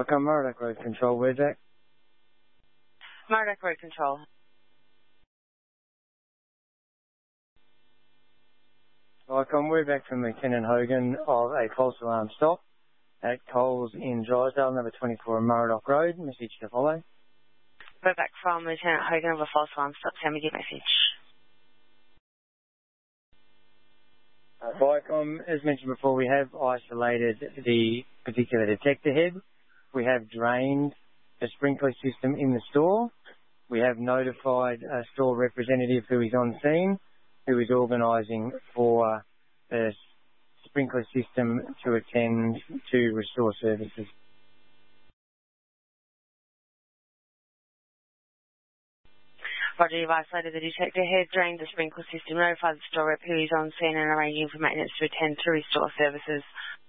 Welcome, Murdoch Road Control, where's that? Murdoch Road Control. Welcome, we're back from Lieutenant Hogan of a false alarm stop at Coles in Drysdale, number 24 Murdoch Road. Message to follow. We're back from Lieutenant Hogan of a false alarm stop. Send me your message. Vicom, as mentioned before, we have isolated the particular detector head. We have drained the sprinkler system in the store. We have notified a store representative who is on scene, who is organising for the sprinkler system to attend to restore services. Roger, you've isolated the detector head, drained the sprinkler system, notified the store rep who is on scene and arranging for maintenance to attend to restore services.